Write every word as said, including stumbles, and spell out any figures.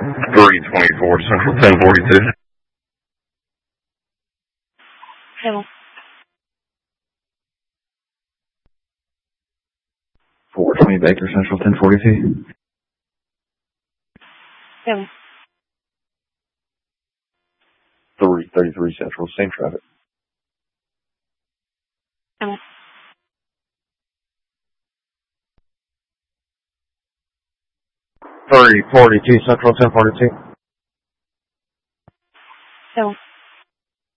three twenty-four Central, ten forty-two. Hill. four twenty Baker Central, ten forty-two. Hill. three thirty-three Central, same traffic. Hill. three forty-two Central, ten forty-two. Hill.